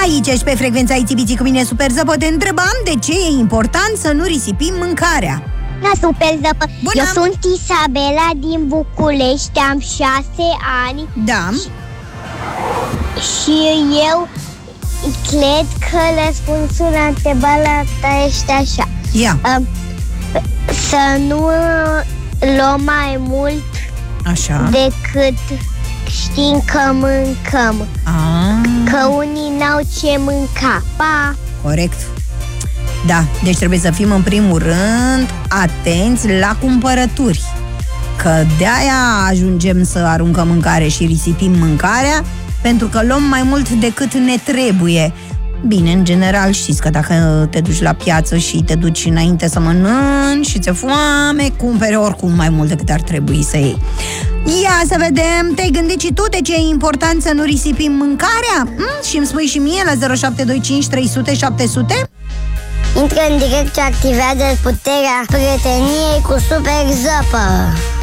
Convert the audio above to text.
Aici ești pe frecvența ITBT cu mine, Super Zăpă. Te întrebam de ce e important să nu risipim mâncarea. La Super Zăpă. Bună. Eu sunt Isabela din București, am 6 ani. Da. Și eu cred că răspunsul la întrebarea ta este așa. Ia. Să nu luăm mai mult Așa. decât știm că mâncăm. Că unii n-au ce mânca. Pa! Corect. Da, deci trebuie să fim în primul rând atenți la cumpărături. Că de-aia ajungem să aruncăm mâncare și risipim mâncarea, pentru că luăm mai mult decât ne trebuie. Bine, în general știți că dacă te duci la piață și te duci înainte să mănânci și ți-e foame, cumperi oricum mai mult decât ar trebui să iei. Ia să vedem, te-ai gândit și tu de ce e important să nu risipim mâncarea? Și îmi spui și mie la 0725 300 700? Intră în direct și activează puterea prieteniei cu Super Zăpă.